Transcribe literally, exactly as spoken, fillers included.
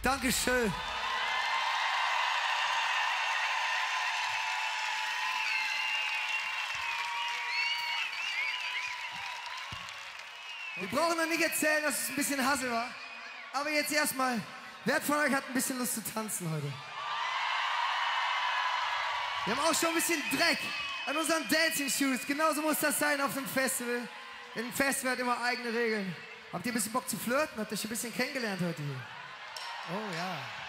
Dankeschön. Wir brauchen noch nicht erzählen, dass es ein bisschen Hassel war. Aber jetzt erstmal, wer von euch hat ein bisschen Lust zu tanzen heute? Wir haben auch schon ein bisschen Dreck an unseren Dancing Shoes. Genauso muss das sein auf einem Festival. Denn ein Festival hat immer eigene Regeln. Habt ihr ein bisschen Bock zu flirten? Habt ihr euch ein bisschen kennengelernt heute hier? Oh ja.